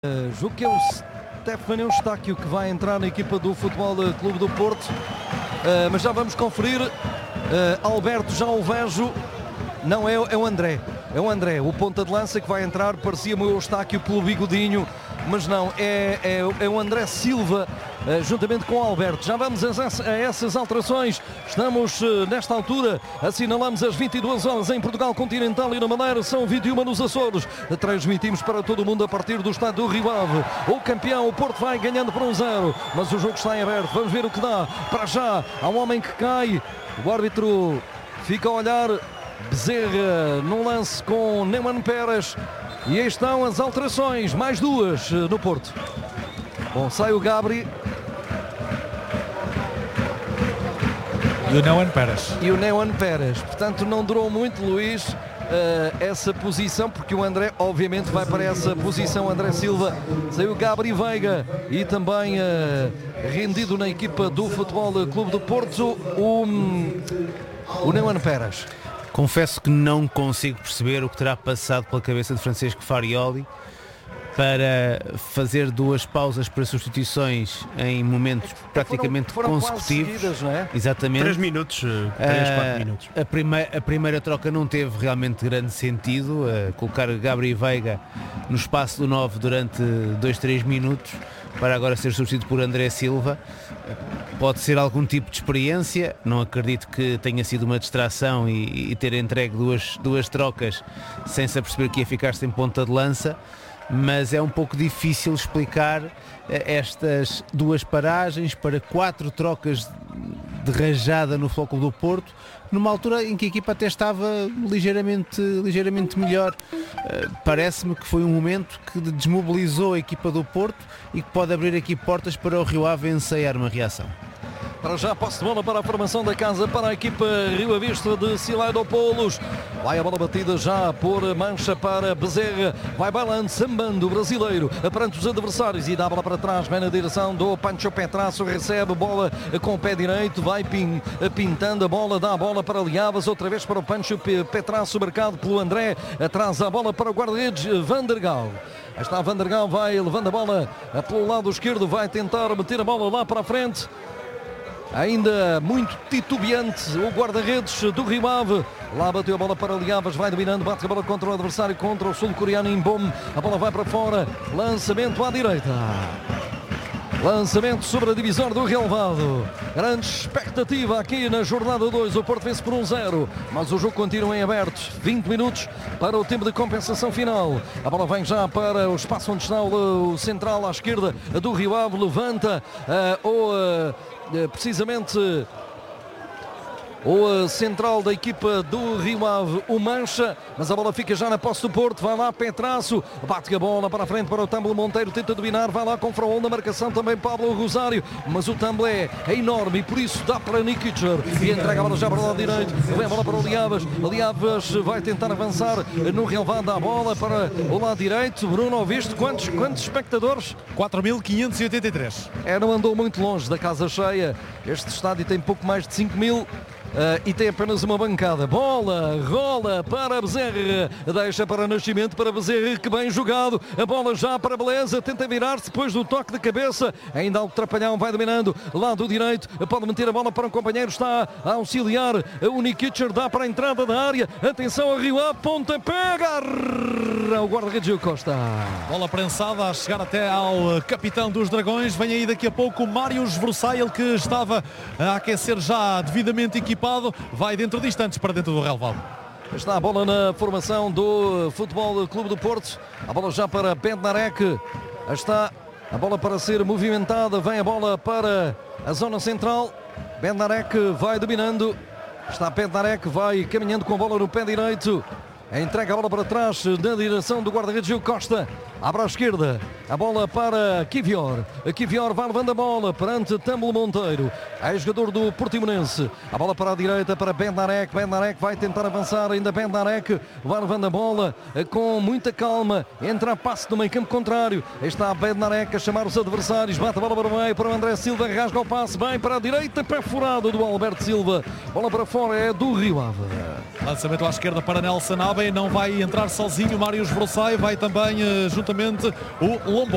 Julgo que é o Stefano Eustáquio que vai entrar na equipa do Futebol Clube do Porto, mas já vamos conferir. Alberto, já o vejo. Não, é o André. É o André, o ponta de lança que vai entrar. Parecia-me o Eustáquio pelo bigodinho, mas não, é o André Silva, juntamente com o Alberto. Já vamos a essas alterações. Estamos nesta altura, assinalamos as 22 horas em Portugal Continental e na Madeira, são 21 nos Açores. Transmitimos para todo o mundo a partir do estádio do Rio Ave. O campeão, o Porto, vai ganhando por 1-0, mas o jogo está em aberto. Vamos ver o que dá. Para já, há um homem que cai. O árbitro fica a olhar Bezerra no lance com Neumann Pérez. E aí estão as alterações, mais duas no Porto. Bom, sai o Gabri. E o Neumann Pérez. Portanto, não durou muito, Luís, essa posição, porque o André, obviamente, vai para essa posição. André Silva, saiu Gabri Veiga e também rendido na equipa do Futebol Clube do Porto, o Neumann Pérez. Confesso que não consigo perceber o que terá passado pela cabeça de Francesco Farioli para fazer duas pausas para substituições em momentos praticamente consecutivos. Seguidas, não é? Exatamente. 3 minutos, 4 minutos. A primeira troca não teve realmente grande sentido. Colocar Gabri Veiga no espaço do 9 durante 2-3 minutos para agora ser substituído por André Silva. Pode ser algum tipo de experiência, não acredito que tenha sido uma distração e ter entregue duas trocas sem se aperceber que ia ficar sem ponta de lança, mas é um pouco difícil explicar estas duas paragens para 4 trocas de rajada no Futebol Clube do Porto, numa altura em que a equipa até estava ligeiramente melhor. Parece-me que foi um momento que desmobilizou a equipa do Porto e que pode abrir aqui portas para o Rio Ave ensaiar uma reação. Para já, posse de bola para a formação da casa, para a equipa Rio Ave de Silaidopoulos. Vai a bola batida já por Mancha para Bezerra. Vai bailando, sambando o brasileiro perante os adversários e dá a bola para trás. Vem na direção do Pancho Petrasso, recebe bola com o pé direito. Vai pintando a bola, dá a bola para Liavas, outra vez para o Pancho Petrasso, marcado pelo André. Atrás a bola para o guarda-redes Vandergaal. Aí está Vandergaal, vai levando a bola pelo lado esquerdo, vai tentar meter a bola lá para a frente. Ainda muito titubeante o guarda-redes do Rio Ave. Lá bateu a bola para Liavas, vai dominando, bate a bola contra o adversário, contra o sul-coreano Imbom. A bola vai para fora, lançamento à direita. Lançamento sobre a divisória do relevado. Grande expectativa aqui na jornada 2. O Porto vence por 1-0, mas o jogo continua em aberto. 20 minutos para o tempo de compensação final. A bola vem já para o espaço onde está o central à esquerda do Rio Ave. Levanta precisamente o central da equipa do Rio Ave, o Mancha, mas a bola fica já na posse do Porto. Vai lá Petrasso, bate a bola para a frente para o Tamble Monteiro, tenta dominar, vai lá com Fraol na marcação, também Pablo Rosário, mas o Tamble é enorme e por isso dá para Nikicher e entrega a bola já para o lado direito. Vem a bola para o Liavas, vai tentar avançar no relevado, dá a bola para o lado direito. Bruno, ouviste quantos espectadores? 4.583. Não andou muito longe da casa cheia. Este estádio tem pouco mais de 5.000. E tem apenas uma bancada. Bola, rola para Bezerra, deixa para Nascimento, para Bezerra, que bem jogado. A bola já para Beleza, tenta virar-se depois do toque de cabeça. Ainda o Trapalhão vai dominando, lado direito, pode meter a bola para um companheiro, está a auxiliar o Nikicher, dá para a entrada da área. Atenção a Rio Ave, pontapé, agarra o guarda-redes Gil Costa. Bola prensada a chegar até ao capitão dos Dragões. Vem aí daqui a pouco o Marius Vrossai, ele que estava a aquecer já devidamente equipado. Vai dentro de instantes para dentro do relevado. Está a bola na formação do Futebol Clube do Porto. A bola já para Bednarek. Está a bola para ser movimentada. Vem a bola para a zona central. Bednarek vai dominando. Está Bednarek, vai caminhando com a bola no pé direito. Entrega a bola para trás na direção do guarda-redes Gil Costa. Abre à esquerda. A bola para Kivior. Kivior vai levando a bola perante Tamble Monteiro. É jogador do Portimonense. A bola para a direita para Bednarek. Bednarek vai tentar avançar. Ainda Bednarek vai levando a bola com muita calma. Entra a passe no meio campo contrário. Aí está Bednarek a chamar os adversários. Bate a bola para o meio para o André Silva. Rasga o passe. Bem para a direita. Pé furado do Alberto Silva. Bola para fora é do Rio Ave. Lançamento à esquerda para Nelson Abe. Não vai entrar sozinho Marius Vrossai. Vai também juntamente o Lombo.